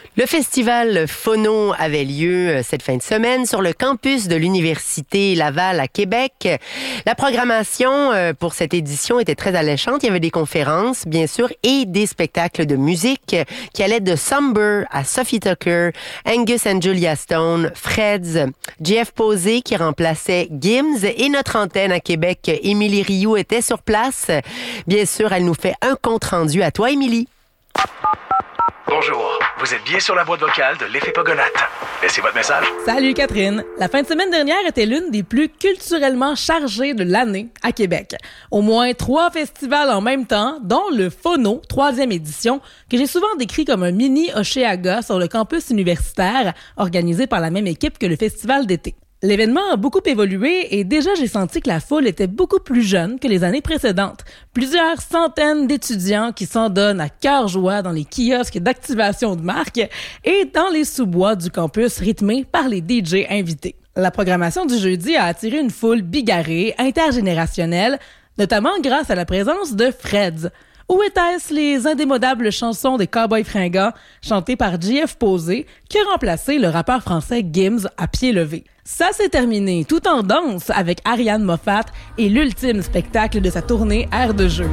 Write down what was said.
Le festival Phono avait lieu cette fin de semaine sur le campus de l'Université Laval à Québec. La programmation pour cette édition était très alléchante. Il y avait des conférences, bien sûr, et des spectacles de musique qui allaient de Somber à Sophie Tucker, Angus and Julia Stone, Freds, Jeff Posey qui remplaçait Gims et notre antenne à Québec, Émilie Rioux, était sur place. Bien sûr, elle nous fait un compte-rendu. À toi, Émilie. Bonjour, vous êtes bien sur la boîte vocale de l'Effet Pogonate. Laissez votre message. Salut Catherine. La fin de semaine dernière était l'une des plus culturellement chargées de l'année à Québec. Au moins 3 festivals en même temps, dont le Phono, 3e édition, que j'ai souvent décrit comme un mini Oshéaga sur le campus universitaire, organisé par la même équipe que le festival d'été. L'événement a beaucoup évolué et déjà j'ai senti que la foule était beaucoup plus jeune que les années précédentes. Plusieurs centaines d'étudiants qui s'en donnent à cœur joie dans les kiosques d'activation de marque et dans les sous-bois du campus rythmés par les DJ invités. La programmation du jeudi a attiré une foule bigarrée, intergénérationnelle, notamment grâce à la présence de Freds. Où étaient-ce les indémodables chansons des Cowboys fringants chantées par Jeff Posey qui a remplacé le rappeur français Gims à pied levé? Ça s'est terminé tout en danse avec Ariane Moffat et l'ultime spectacle de sa tournée Air de jeu.